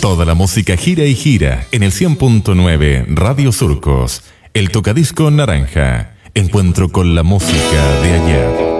Toda la música gira y gira en el 100.9 Radio Surcos. El tocadisco naranja. Encuentro con la música de ayer.